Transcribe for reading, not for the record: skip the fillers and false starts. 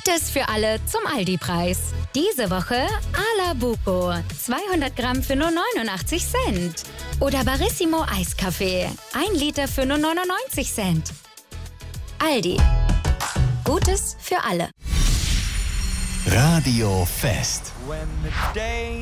Gutes für alle zum Aldi-Preis. Diese Woche Ala Buco, 200 Gramm für nur 89 Cent. Oder Barissimo Eiskaffee, 1 Liter für nur 99 Cent. Aldi. Gutes für alle. Radio Fest.